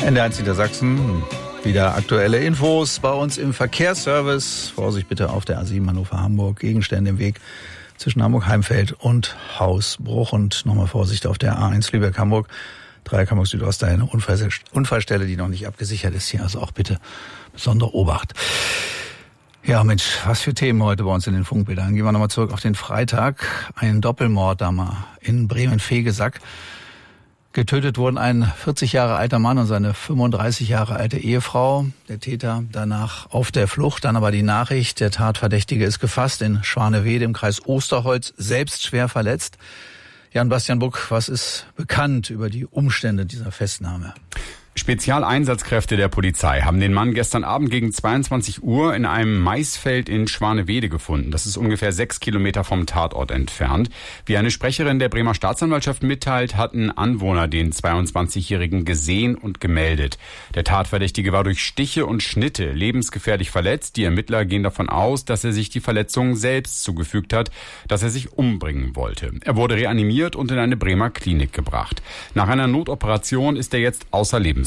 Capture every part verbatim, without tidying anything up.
N D eins Niedersachsen, wieder aktuelle Infos bei uns im Verkehrsservice. Vorsicht bitte auf der A sieben Hannover-Hamburg, Gegenstände im Weg zwischen Hamburg-Heimfeld und Hausbruch. Und nochmal Vorsicht auf der A eins Lübeck-Hamburg, Dreieck Hamburg Südost, eine Unfallstelle, die noch nicht abgesichert ist hier. Also auch bitte besondere Obacht. Ja, Mensch, was für Themen heute bei uns in den Funkbildern. Gehen wir nochmal zurück auf den Freitag. Ein Doppelmord da mal in Bremen-Vegesack. Getötet wurden ein vierzig Jahre alter Mann und seine fünfunddreißig Jahre alte Ehefrau. Der Täter danach auf der Flucht. Dann aber die Nachricht, der Tatverdächtige ist gefasst in Schwanewede im Kreis Osterholz, selbst schwer verletzt. Jan-Bastian Buck, was ist bekannt über die Umstände dieser Festnahme? Spezialeinsatzkräfte der Polizei haben den Mann gestern Abend gegen zweiundzwanzig Uhr in einem Maisfeld in Schwanewede gefunden. Das ist ungefähr sechs Kilometer vom Tatort entfernt. Wie eine Sprecherin der Bremer Staatsanwaltschaft mitteilt, hatten Anwohner den zweiundzwanzigjährigen gesehen und gemeldet. Der Tatverdächtige war durch Stiche und Schnitte lebensgefährlich verletzt. Die Ermittler gehen davon aus, dass er sich die Verletzungen selbst zugefügt hat, dass er sich umbringen wollte. Er wurde reanimiert und in eine Bremer Klinik gebracht. Nach einer Notoperation ist er jetzt außer Lebensgefahr.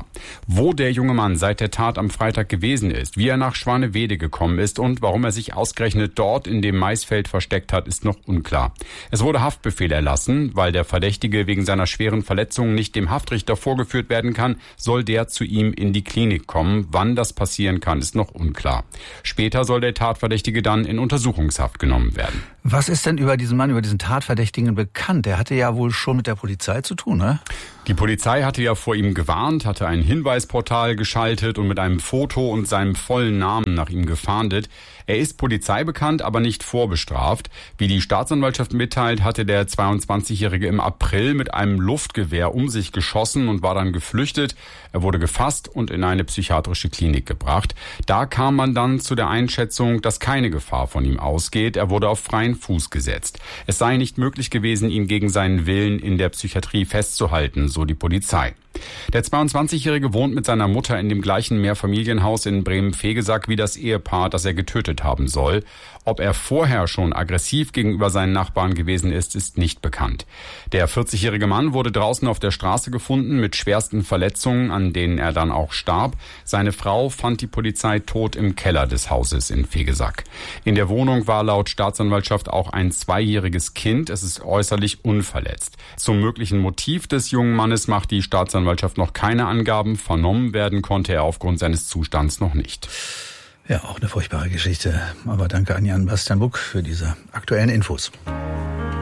Wo der junge Mann seit der Tat am Freitag gewesen ist, wie er nach Schwanewede gekommen ist und warum er sich ausgerechnet dort in dem Maisfeld versteckt hat, ist noch unklar. Es wurde Haftbefehl erlassen, weil der Verdächtige wegen seiner schweren Verletzungen nicht dem Haftrichter vorgeführt werden kann, soll der zu ihm in die Klinik kommen. Wann das passieren kann, ist noch unklar. Später soll der Tatverdächtige dann in Untersuchungshaft genommen werden. Was ist denn über diesen Mann, über diesen Tatverdächtigen bekannt? Der hatte ja wohl schon mit der Polizei zu tun, ne? Die Polizei hatte ja vor ihm gewarnt, hatte ein Hinweisportal geschaltet und mit einem Foto und seinem vollen Namen nach ihm gefahndet. Er ist polizeibekannt, aber nicht vorbestraft. Wie die Staatsanwaltschaft mitteilt, hatte der zweiundzwanzigjährige im April mit einem Luftgewehr um sich geschossen und war dann geflüchtet. Er wurde gefasst und in eine psychiatrische Klinik gebracht. Da kam man dann zu der Einschätzung, dass keine Gefahr von ihm ausgeht. Er wurde auf freien Fuß gesetzt. Es sei nicht möglich gewesen, ihn gegen seinen Willen in der Psychiatrie festzuhalten, so die Polizei. Der zweiundzwanzigjährige wohnt mit seiner Mutter in dem gleichen Mehrfamilienhaus in Bremen-Vegesack wie das Ehepaar, das er getötet haben soll. Ob er vorher schon aggressiv gegenüber seinen Nachbarn gewesen ist, ist nicht bekannt. Der vierzigjährige Mann wurde draußen auf der Straße gefunden mit schwersten Verletzungen, an denen er dann auch starb. Seine Frau fand die Polizei tot im Keller des Hauses in Vegesack. In der Wohnung war laut Staatsanwaltschaft auch ein zweijähriges Kind. Es ist äußerlich unverletzt. Zum möglichen Motiv des jungen Mannes macht die Staatsanwaltschaft noch keine Angaben. Vernommen werden konnte er aufgrund seines Zustands noch nicht. Ja, auch eine furchtbare Geschichte. Aber danke an Jan-Bastian Buck für diese aktuellen Infos.